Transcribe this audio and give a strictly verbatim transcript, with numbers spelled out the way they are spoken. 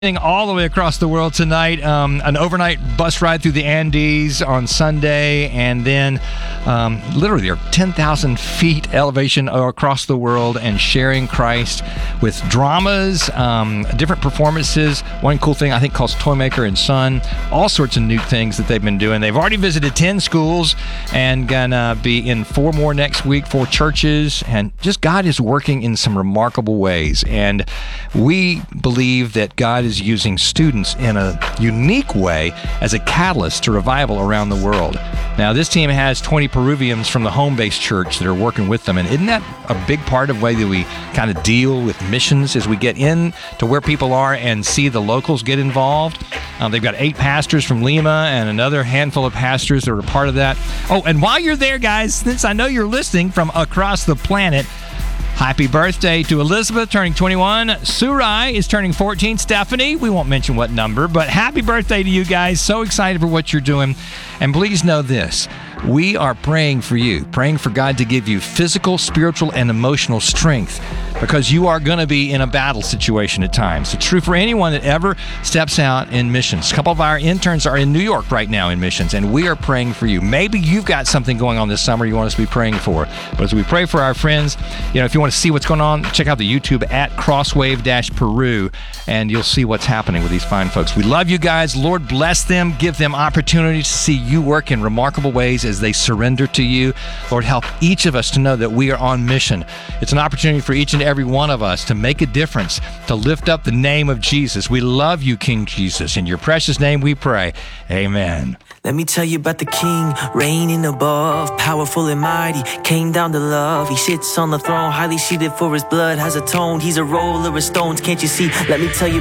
All the way across the world tonight. Um, an overnight bus ride through the Andes on Sunday, and then um, literally they're ten thousand feet elevation across the world and sharing Christ with dramas, um, different performances. One cool thing I think calls Toymaker and Son. All sorts of new things that they've been doing. They've already visited ten schools and gonna be in four more next week, four churches, and just God is working in some remarkable ways. And we believe that God is using students in a unique way as a catalyst to revival around the world. Now, this team has twenty Peruvians from the home-based church that are working with them, and isn't that a big part of the way that we kind of deal with missions as we get in to where people are and see the locals get involved? Um, they've got eight pastors from Lima and another handful of pastors that are a part of that. Oh, and while you're there, guys, since I know you're listening from across the planet, happy birthday to Elizabeth, turning twenty-one. Surai is turning fourteen. Stephanie, we won't mention what number, but happy birthday to you guys. So excited for what you're doing. And please know this. We are praying for you, praying for God to give you physical, spiritual, and emotional strength, because you are going to be in a battle situation at times. It's true for anyone that ever steps out in missions. A couple of our interns are in New York right now in missions, and we are praying for you. Maybe you've got something going on this summer you want us to be praying for. But as we pray for our friends, you know, if you want to see what's going on, check out the YouTube at Crosswave-Peru, and you'll see what's happening with these fine folks. We love you guys. Lord, bless them. Give them opportunity to see you work in remarkable ways as they surrender to you. Lord, help each of us to know that we are on mission. It's an opportunity for each and every one of us to make a difference, to lift up the name of Jesus. We love you, King Jesus. In your precious name we pray. Amen. Let me tell you about the King, reigning above, powerful and mighty, came down to love. He sits on the throne, highly seated, for his blood has atoned. He's a roller of stones, can't you see? Let me tell you